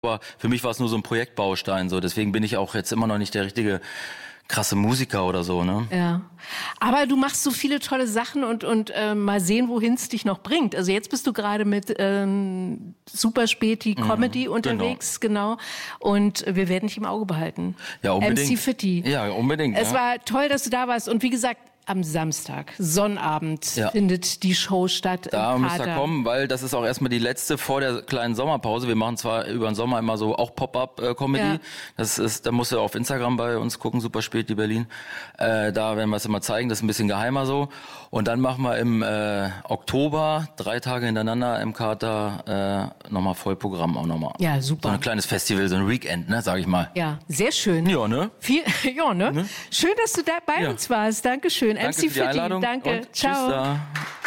Aber für mich war es nur so ein Projektbaustein, so. Deswegen bin ich auch jetzt immer noch nicht der richtige krasse Musiker oder so, ne? Ja. Aber du machst so viele tolle Sachen und mal sehen, wohin es dich noch bringt. Also jetzt bist du gerade mit Super Späti Comedy unterwegs, genau. Und wir werden dich im Auge behalten. Ja, unbedingt. MC Fitti. Ja, unbedingt. Es war toll, dass du da warst. Und wie gesagt, am Samstag, Sonnabend, findet die Show statt. Da müsst ihr kommen, weil das ist auch erstmal die letzte vor der kleinen Sommerpause. Wir machen zwar über den Sommer immer so auch Pop-Up-Comedy. Ja. Da musst du auf Instagram bei uns gucken, Super Späti Berlin. Da werden wir es immer zeigen, das ist ein bisschen geheimer so. Und dann machen wir im Oktober 3 Tage hintereinander im Kater nochmal Vollprogramm auch nochmal. Ja, super. So ein kleines Festival, so ein Weekend, ne, sag ich mal. Ja, sehr schön. Ja, ne? Ne? Schön, dass du da bei uns warst. Dankeschön. Danke MC für die Fitti. Einladung. Danke. Und ciao. Tschüss da.